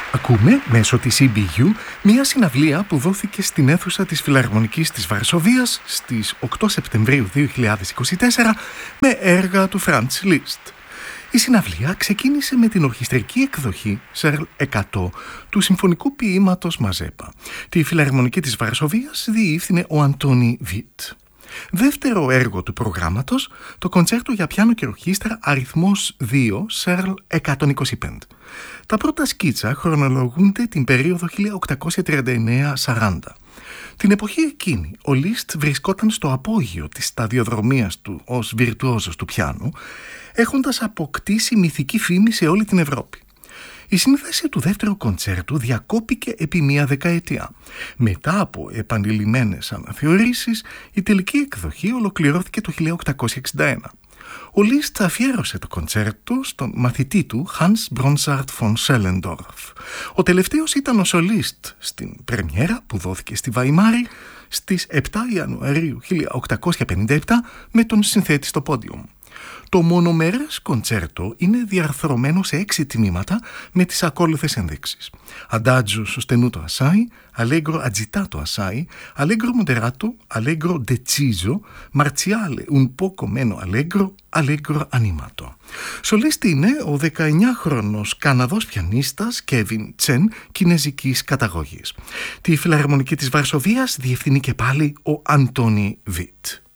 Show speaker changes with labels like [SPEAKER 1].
[SPEAKER 1] Ακούμε μέσω της EBU μια συναυλία που δόθηκε στην αίθουσα της Φιλαρμονικής της Βαρσοβίας στις 8 Σεπτεμβρίου 2024 με έργα του Franz Liszt. Η συναυλία ξεκίνησε με την ορχιστρική εκδοχή Σερλ 100 του συμφωνικού ποίηματος Μαζέπα. Τη Φιλαρμονική της Βαρσοβίας διεύθυνε ο Αντώνι Βιτ. Δεύτερο έργο του προγράμματος, το κοντσέρτο για πιάνο και ορχήστρα αριθμός 2, Σερλ 125. Τα πρώτα σκίτσα χρονολογούνται την περίοδο 1839-40. Την εποχή εκείνη, ο Λίστ βρισκόταν στο απόγειο της σταδιοδρομίας του ως βιρτουόζος του πιάνου, έχοντας αποκτήσει μυθική φήμη σε όλη την Ευρώπη. Η σύνθεση του δεύτερου κοντσέρτου διακόπηκε επί μία δεκαετία. Μετά από επανειλημμένες αναθεωρήσεις, η τελική εκδοχή ολοκληρώθηκε το 1861. Ο Λίστ αφιέρωσε το κοντσέρτο στον μαθητή του Hans Bronsart von Schellendorf. Ο τελευταίος ήταν ο σολίστ στην πρεμιέρα που δόθηκε στη Βαϊμάρη στις 7 Ιανουαρίου 1857 με τον συνθέτη στο πόντιουμ. Το μονομερές κοντσέρτο είναι διαρθρωμένο σε 6 τμήματα με τις ακόλουθες ενδείξεις: Adagio sostenuto assai, Allegro agitato assai, Allegro moderato, Allegro deciso, Marziale un poco meno allegro, Allegro animato. Σολίστη είναι ο 19χρονος Καναδός πιανίστας Κέβιν Τσεν, κινεζικής καταγωγής. Τη Φιλαρμονική της Βαρσοβίας διευθυνεί και πάλι ο Αντώνι Βιτ.